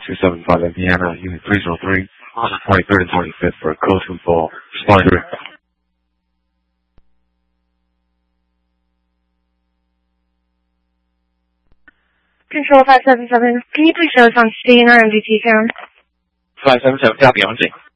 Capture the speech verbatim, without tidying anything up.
two seven five Indiana, unit three zero three, on the twenty-third and twenty-fifth for a code two four. Respond through. Control five seven seven, can you please show us on C and R M D T count? five seven seven, copy, on sync.